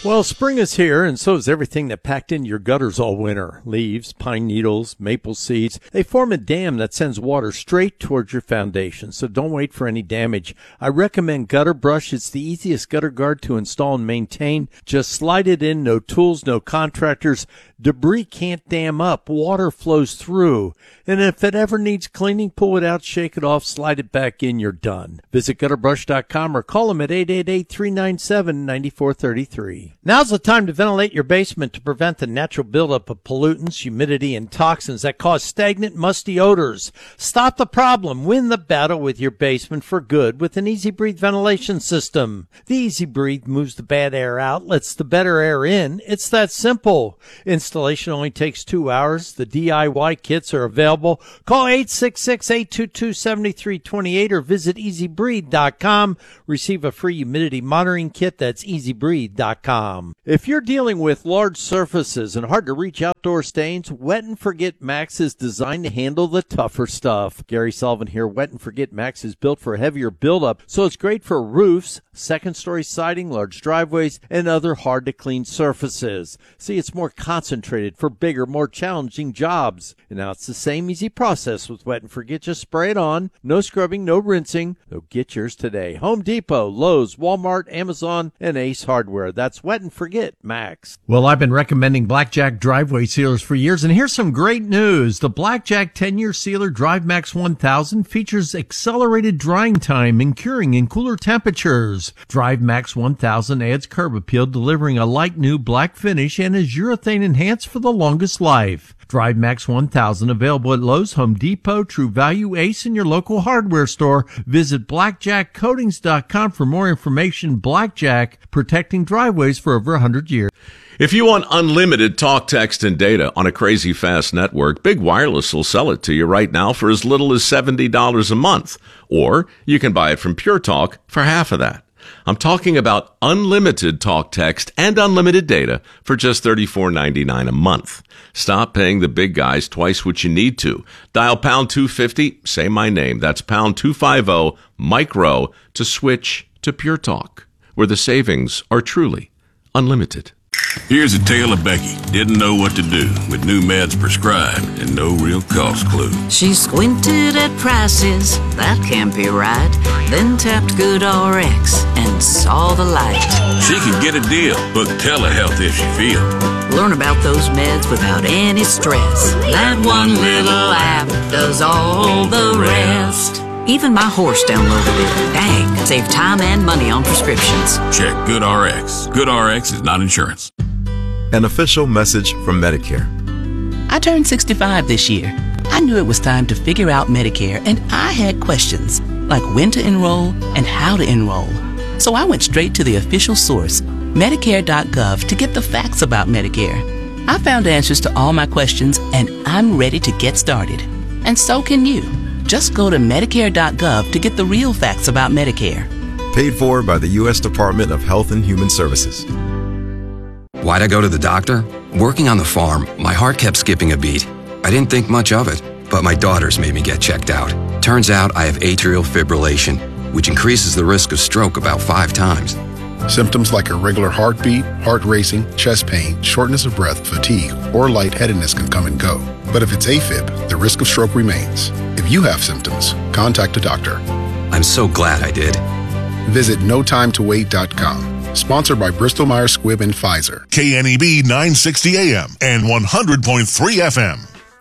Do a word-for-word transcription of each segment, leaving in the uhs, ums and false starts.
Well, spring is here, and so is everything that packed in your gutters all winter. Leaves, pine needles, maple seeds. They form a dam that sends water straight towards your foundation, so don't wait for any damage. I recommend Gutter Brush. It's the easiest gutter guard to install and maintain. Just slide it in, no tools, no contractors. Debris can't dam up. Water flows through. And if it ever needs cleaning, pull it out, shake it off, slide it back in, you're done. Visit gutter brush dot com or call them at eight eight eight, three nine seven, nine four three three. Now's the time to ventilate your basement to prevent the natural buildup of pollutants, humidity, and toxins that cause stagnant, musty odors. Stop the problem. Win the battle with your basement for good with an Easy Breathe ventilation system. The Easy Breathe moves the bad air out, lets the better air in. It's that simple. Installation only takes two hours. The D I Y kits are available. Call eight six six, eight two two, seven three two eight or visit easy breathe dot com. Receive a free humidity monitoring kit. That's easy breathe dot com. If you're dealing with large surfaces and hard-to-reach outdoor stains, Wet and Forget Max is designed to handle the tougher stuff. Gary Sullivan here. Wet and Forget Max is built for heavier buildup, so it's great for roofs, second-story siding, large driveways, and other hard-to-clean surfaces. See, it's more concentrated for bigger, more challenging jobs. And now it's the same easy process with Wet and Forget. Just spray it on. No scrubbing, no rinsing. So get yours today. Home Depot, Lowe's, Walmart, Amazon, and Ace Hardware. That's Wet and Forget Max. Well, I've been recommending Blackjack driveway sealers for years, and here's some great news. The Blackjack ten-year sealer Drive Max one thousand features accelerated drying time and curing in cooler temperatures. Drive Max one thousand adds curb appeal, delivering a light new black finish, and is urethane enhanced for the longest life. Drive Max one thousand available at Lowe's, Home Depot, True Value, Ace, and your local hardware store. Visit blackjack coatings dot com for more information. Blackjack, protecting driveways for over one hundred years. If you want unlimited talk, text, and data on a crazy fast network, Big Wireless will sell it to you right now for as little as seventy dollars a month. Or you can buy it from Pure Talk for half of that. I'm talking about unlimited talk, text, and unlimited data for just thirty-four ninety-nine a month. Stop paying the big guys twice what you need to. Dial pound two fifty, say my name. That's pound two fifty, micro, to switch to Pure Talk, where the savings are truly unlimited. Here's a tale of Becky. Didn't know what to do with new meds prescribed and no real cost clue. She squinted at prices, that can't be right. Then tapped GoodRx and saw the light. She can get a deal, book telehealth if she feels. Learn about those meds without any stress. That one little app does all the rest. Even my horse downloaded it. Dang, save time and money on prescriptions. Check GoodRx. GoodRx is not insurance. An official message from Medicare. I turned sixty-five this year. I knew it was time to figure out Medicare, and I had questions, like when to enroll and how to enroll. So I went straight to the official source, Medicare dot gov, to get the facts about Medicare. I found answers to all my questions, and I'm ready to get started. And so can you. Just go to Medicare dot gov to get the real facts about Medicare. Paid for by the U S Department of Health and Human Services. Why'd I go to the doctor? Working on the farm, my heart kept skipping a beat. I didn't think much of it, but my daughters made me get checked out. Turns out I have atrial fibrillation, which increases the risk of stroke about five times. Symptoms like irregular heartbeat, heart racing, chest pain, shortness of breath, fatigue, or lightheadedness can come and go. But if it's AFib, the risk of stroke remains. If you have symptoms, contact a doctor. I'm so glad I did. Visit no time to wait dot com. Sponsored by Bristol Myers Squibb and Pfizer. K N E B nine sixty A M and one hundred point three F M.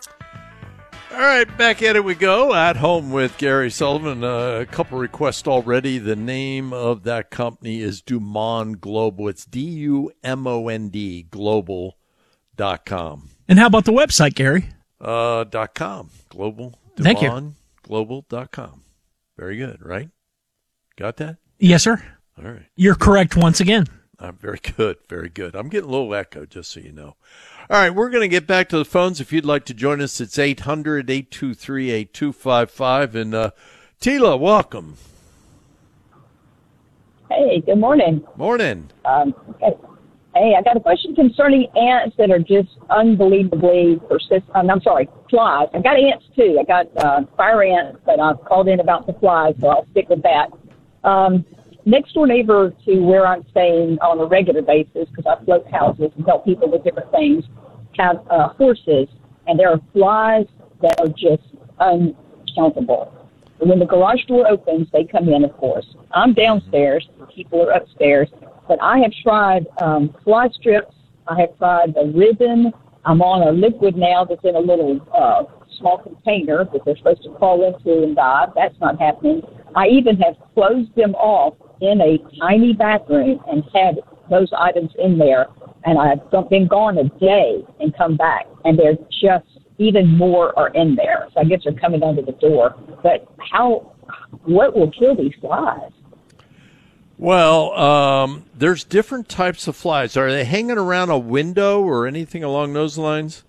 All right, back at it we go. At Home with Gary Sullivan. Uh, a couple requests already. The name of that company is Dumond Global. It's D U M O N D, global dot com. And how about the website, Gary? Uh, dot com. Global. Thank you. Dumond Global dot com. Very good, right? Got that? Yes, sir. All right. You're correct once again. I'm very good, very good. I'm getting a little echo, just so you know. All right, we're going to get back to the phones. If you'd like to join us, it's eight hundred, eight two three, eight two five five. And uh, Tila, welcome. Hey, good morning. Morning. Um, okay. Hey, I got a question concerning ants that are just unbelievably persistent. Um, I'm sorry, flies. I got ants too. I got uh, fire ants, but I've called in about the flies, so I'll stick with that. Um, next door neighbor to where I'm staying on a regular basis, because I float houses and help people with different things, have uh, horses, and there are flies that are just uncountable. When the garage door opens, they come in, of course. I'm downstairs, people are upstairs, but I have tried um, fly strips, I have tried the ribbon. I'm on a liquid now that's in a little uh, small container that they're supposed to crawl into and die. That's not happening. I even have closed them off in a tiny bathroom and had those items in there, and I've been gone a day and come back, and they're just even more are in there. So I guess they're coming under the door. But how, what will kill these flies? Well, um, there's different types of flies. Are they hanging around a window or anything along those lines?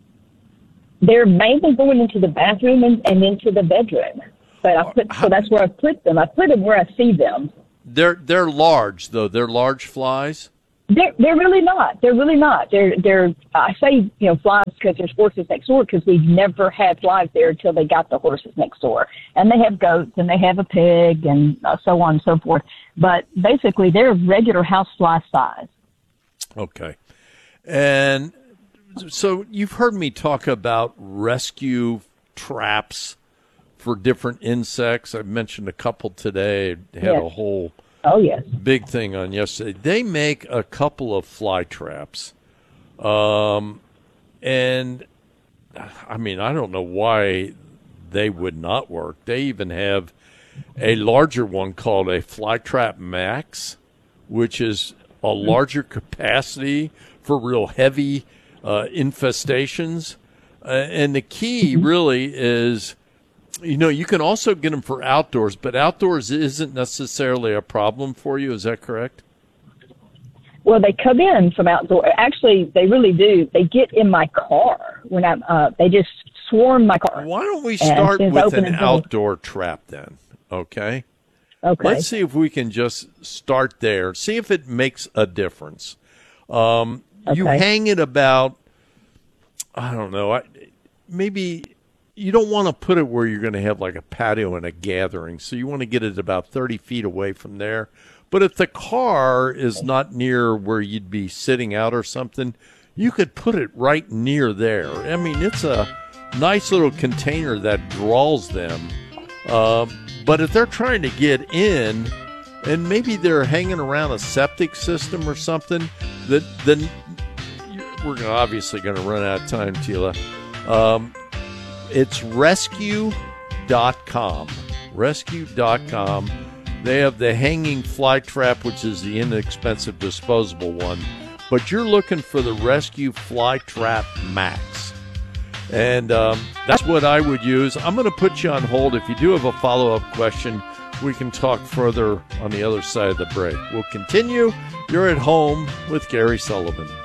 They're mainly going into the bathroom and, and into the bedroom. But I put, so that's where I put them. I put them where I see them. They're they're large though. They're large flies. They're they're really not. They're really not. They're they're. I say you know flies because there's horses next door, because we've never had flies there until they got the horses next door, and they have goats and they have a pig and uh, so on and so forth. But basically, they're regular housefly size. Okay, and so you've heard me talk about rescue traps for different insects. I mentioned a couple today. I had yes. a whole oh yes big thing on yesterday. They make a couple of fly traps, um, and I mean I don't know why they would not work. They even have a larger one called a Fly Trap Max, which is a larger capacity for real heavy uh, infestations, uh, and the key really is. You know, you can also get them for outdoors, but outdoors isn't necessarily a problem for you. Is that correct? Well, they come in from outdoor. Actually, they really do. They get in my car when I'm. Uh, they just swarm my car. Why don't we start with an outdoor trap then? Okay. Okay. Let's see if we can just start there. See if it makes a difference. Um, okay. You hang it about. I don't know. I, maybe. You don't want to put it where you're going to have like a patio and a gathering, so you want to get it about thirty feet away from there. But if the car is not near where you'd be sitting out or something, you could put it right near there. I mean, it's a nice little container that draws them. Um, but if they're trying to get in, and maybe they're hanging around a septic system or something, that then we're obviously going to run out of time, Tila. Um, It's rescue dot com. rescue dot com. They have the hanging fly trap, which is the inexpensive disposable one. But you're looking for the Rescue Fly Trap Max. And um, that's what I would use. I'm going to put you on hold. If you do have a follow-up question, we can talk further on the other side of the break. We'll continue. You're at home with Gary Sullivan.